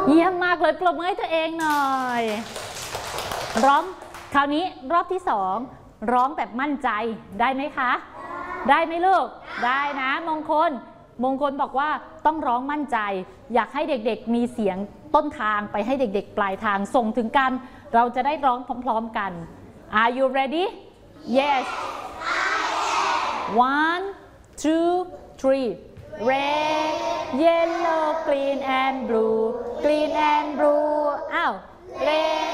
เยี่ยมมากเลยปรบมือให้ตัวเองหน่อยร้องคราวนี้รอบที่2ร้องแบบมั่นใจได้ไหมคะได้ไหมลูกได้นะมงคลบอกว่าต้องร้องมั่นใจอยากให้เด็กๆมีเสียงต้นทางไปให้เด็กๆปลายทางส่งถึงกันเราจะได้ร้องพร้อมๆกัน Are you ready? Yes. 1, 2, 3. Red, yellow, green and blue. Green and blue. อ้าว Red